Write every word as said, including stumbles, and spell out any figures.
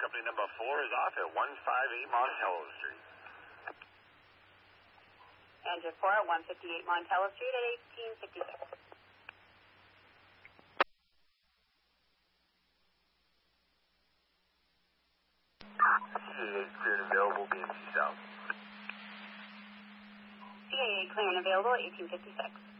company number four is off at one fifty-eight Montello Street. Engine four at one fifty-eight Montello Street at eighteen fifty-six. C A eight cleared and available, B M C South. C A eight clear and available, eighteen fifty-six.